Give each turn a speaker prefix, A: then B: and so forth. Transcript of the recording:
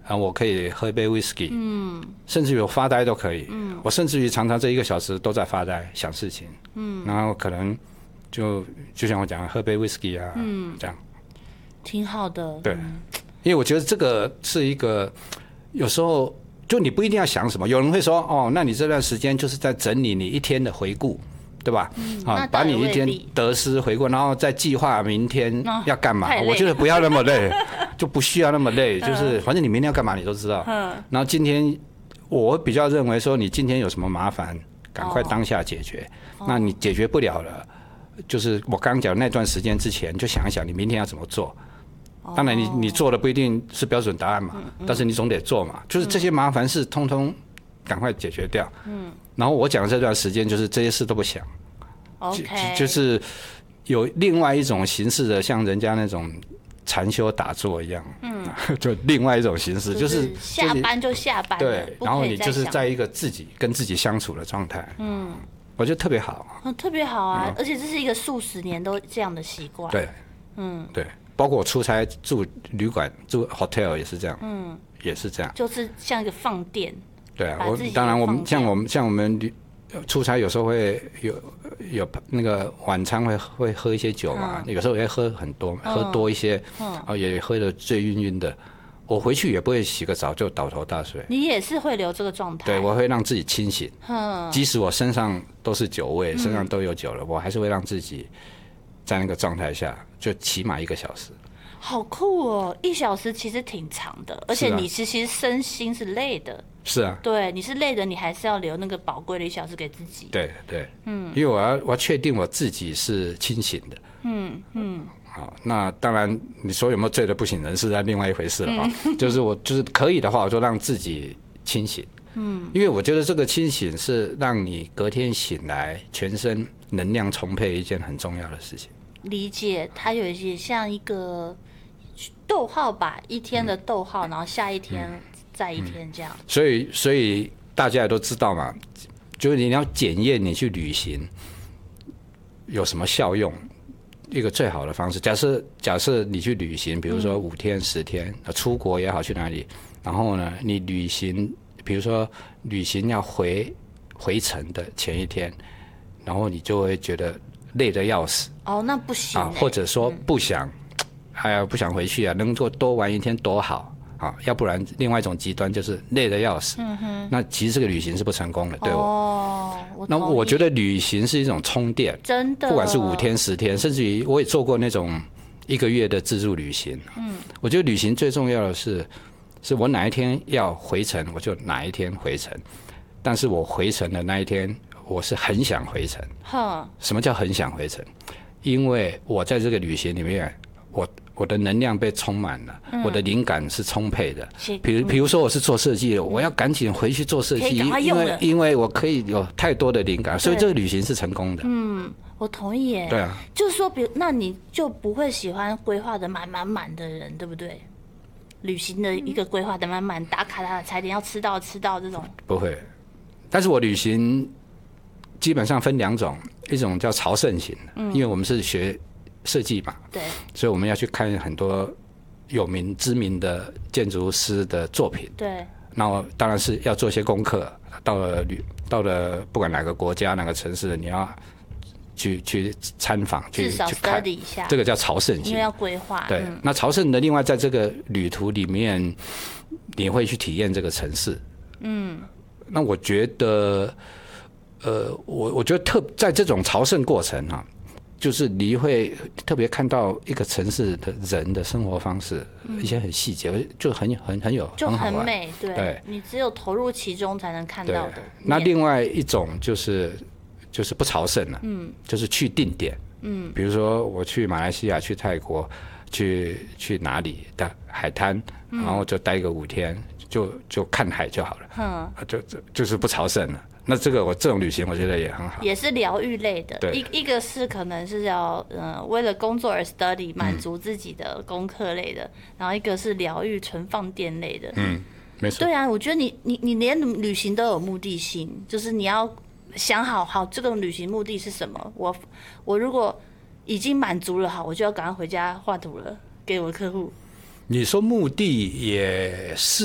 A: 我可以喝一杯 whisky，甚至于我发呆都可以，我甚至于常常这1个小时都在发呆想事情，然后可能就像我讲喝杯 whisky 啊，这样
B: 挺好的，
A: 对，因为我觉得这个是一个有时候就你不一定要想什么，有人会说哦，那你这段时间就是在整理你一天的回顾。对吧？把你一天得失回顾，然后再计划明天要干嘛。我觉得不要那么累，就不需要那么累，就是反正你明天要干嘛你都知道。然后今天我比较认为说，你今天有什么麻烦，赶快当下解决。那你解决不了了，就是我刚讲那段时间之前，就想一想你明天要怎么做。当然你做的不一定是标准答案嘛，但是你总得做嘛。就是这些麻烦事通通赶快解决掉。然后我讲的这段时间就是这些事都不想，就是有另外一种形式的，像人家那种禅修打坐一样，就另外一种形式，就是
B: 下班就下班，
A: 对，然后你就是在一个跟自己相处的状态，我觉得特别好，
B: 特别好啊，而且这是一个数十年都这样的习惯，
A: 对，对，包括我出差住旅馆住 hotel 也是这样，也是这样，
B: 就是像一个放电。
A: 对啊，当然我们像我们出差有时候会有那个晚餐会喝一些酒嘛，有时候也喝很多，喝多一些，也喝得醉晕晕的。我回去也不会洗个澡就倒头大睡。
B: 你也是会留这个状态？
A: 对，我会让自己清醒，即使我身上都是酒味，身上都有酒了，我还是会让自己在那个状态下，就起码1个小时。
B: 好酷哦！1小时其实挺长的，而且你其实身心是累的。
A: 是啊，
B: 对，你是累的，你还是要留那个宝贵的1小时给自己。
A: 对对，因为我要确定我自己是清醒的。好，那当然你说有没有醉的不省人事，那另外一回事了啊。就是我就是可以的话，我就让自己清醒。因为我觉得这个清醒是让你隔天醒来全身能量充沛一件很重要的事情。
B: 理解，它有一些像一个逗号吧，一天的逗号，然后下一天再一天这样。
A: 所以大家也都知道嘛，就是你要检验你去旅行有什么效用，一个最好的方式。假设你去旅行，比如说5天10天，出国也好，去哪里，然后呢，你旅行，比如说旅行要回程的前一天，然后你就会觉得累得要死。
B: 那不行
A: 或者说不想，不想回去啊，能够多玩1天多好啊，要不然另外一种极端就是累得要死。那其实这个旅行是不成功的，对我。那我觉得旅行是一种充电，
B: 真的，
A: 不管是5天10天，甚至于我也做过那种1个月的自助旅行。我觉得旅行最重要的是我哪一天要回程，我就哪一天回程，但是我回程的那一天，我是很想回程。什么叫很想回程？因为我在这个旅行里面，我的能量被充满了，我的灵感是充沛的。比如说我是做设计的，我要赶紧回去做设计，因为我可以有太多的灵感，所以这个旅行是成功的。
B: 我同意耶。
A: 对啊，
B: 就是说，那你就不会喜欢规划的满的人，对不对？旅行的一个规划的满，打卡的踩点要吃到这种。不
A: 会，但是我旅行基本上分2种，一种叫朝圣型的，因为我们是学设计嘛，
B: 对，
A: 所以我们要去看很多知名的建筑师的作品，
B: 对，
A: 然后当然是要做一些功课，到了不管哪个国家哪个城市，你要去参访，
B: 至少 study 一下，
A: 这个叫朝圣型，
B: 因为要规划。
A: 对，那朝圣的另外在这个旅途里面，你会去体验这个城市。那我觉得，我觉得在这种朝圣过程啊，就是你会特别看到一个城市的人的生活方式，一些很细节，就很有
B: 就
A: 很好玩，
B: 很美。对，你只有投入其中才能看到的。
A: 那另外一种就是不朝圣了，就是去定点，比如说我去马来西亚、去泰国、去哪里的海滩，然后就待个5天，就看海就好了，就是不朝圣了。那这种旅行我觉得也很好，
B: 也是疗愈类的。
A: 对，
B: 一个是可能是要为了工作而 study 满足自己的功课类的，然后一个是疗愈纯放电类的。
A: 没错。
B: 对啊，我觉得你连旅行都有目的性，就是你要想好这个旅行目的是什么。我如果已经满足了，好，我就要赶快回家画图了，给我的客户。
A: 你说目的也是。